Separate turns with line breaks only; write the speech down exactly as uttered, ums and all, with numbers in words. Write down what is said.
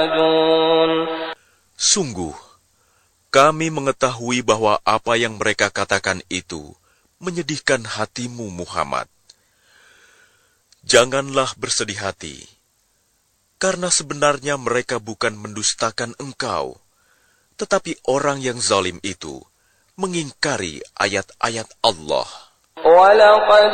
Sungguh, kami mengetahui bahwa apa yang mereka katakan itu menyedihkan hatimu, Muhammad. Janganlah bersedih hati, karena sebenarnya mereka bukan mendustakan engkau, tetapi orang yang zalim itu mengingkari ayat-ayat Allah.